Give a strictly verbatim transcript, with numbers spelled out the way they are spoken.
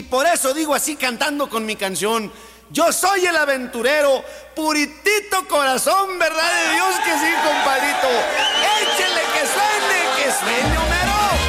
Por eso digo así cantando con mi canción: yo soy el aventurero, puritito corazón, verdad de Dios que sí, compadrito.